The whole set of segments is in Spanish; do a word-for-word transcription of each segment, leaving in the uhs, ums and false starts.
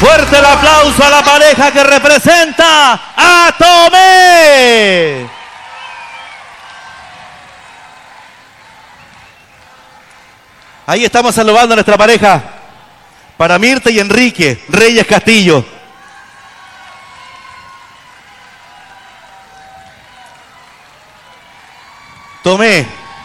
Fuerte el aplauso a la pareja que representa a Tomé. Ahí estamos saludando a nuestra pareja. Para Mirta y Enrique Reyes Castillo. Tomé.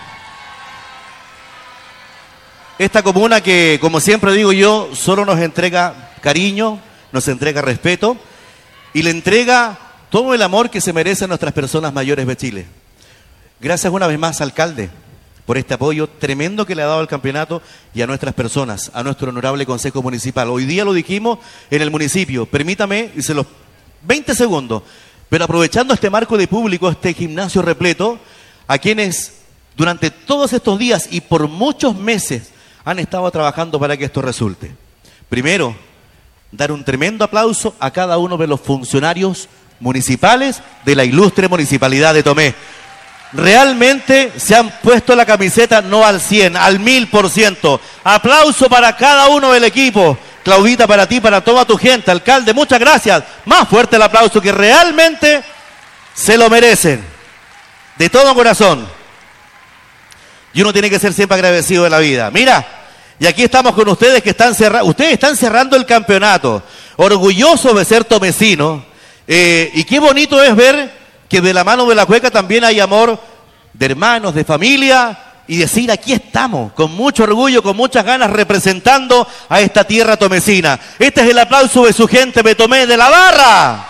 Esta comuna que, como siempre digo yo, solo nos entrega cariño, nos entrega respeto y le entrega todo el amor que se merecen nuestras personas mayores de Chile. Gracias una vez más, alcalde, por este apoyo tremendo que le ha dado al campeonato y a nuestras personas, a nuestro honorable Consejo Municipal. Hoy día lo dijimos en el municipio. Permítame, hice los veinte segundos, pero aprovechando este marco de público, este gimnasio repleto, a quienes durante todos estos días y por muchos meses han estado trabajando para que esto resulte. Primero, dar un tremendo aplauso a cada uno de los funcionarios municipales de la ilustre Municipalidad de Tomé. Realmente se han puesto la camiseta no al cien, al mil por ciento. Aplauso para cada uno del equipo. Claudita, para ti, para toda tu gente. Alcalde, muchas gracias. Más fuerte el aplauso, que realmente se lo merecen. De todo corazón. Y uno tiene que ser siempre agradecido de la vida. Mira, y aquí estamos con ustedes que están cerrando, ustedes están cerrando el campeonato. Orgullosos de ser tomecinos. Eh, y qué bonito es ver que de la mano de la cueca también hay amor de hermanos, de familia, y decir, aquí estamos, con mucho orgullo, con muchas ganas, representando a esta tierra tomecina. Este es el aplauso de su gente de Tomé, de la barra.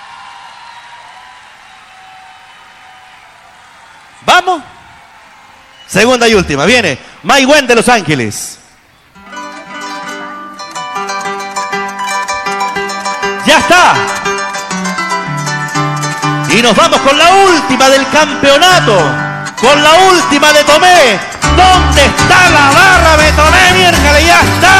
¿Vamos? Segunda y última, viene Maigüen de Los Ángeles. ¡Ya está! Y nos vamos con la última del campeonato, con la última de Tomé. ¿Dónde está la barra de Tomé? Miércoles, ya está.